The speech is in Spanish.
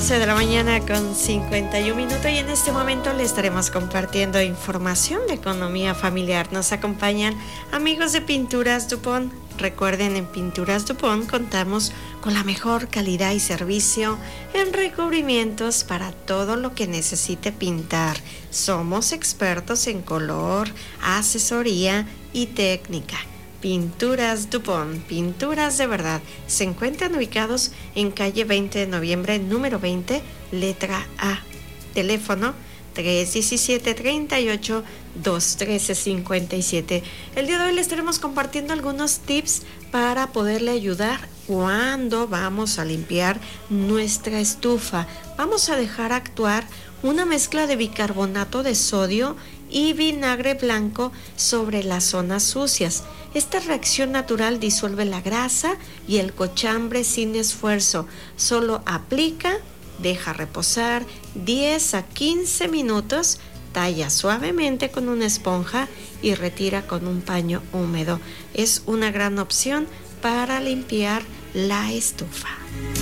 11 de la mañana con 51 minutos y en este momento le estaremos compartiendo información de economía familiar. Nos acompañan amigos de Pinturas Dupont. Recuerden, en Pinturas Dupont contamos con la mejor calidad y servicio en recubrimientos para todo lo que necesite pintar. Somos expertos en color, asesoría y técnica. Pinturas Dupont, pinturas de verdad. Se encuentran ubicados en calle 20 de noviembre, número 20, letra A. Teléfono 317-38-213-57. El día de hoy les estaremos compartiendo algunos tips para poderle ayudar cuando vamos a limpiar nuestra estufa. Vamos a dejar actuar una mezcla de bicarbonato de sodio y vinagre blanco sobre las zonas sucias. Esta reacción natural disuelve la grasa y el cochambre sin esfuerzo. Solo aplica, deja reposar 10 a 15 minutos, talla suavemente con una esponja y retira con un paño húmedo. Es una gran opción para limpiar la estufa.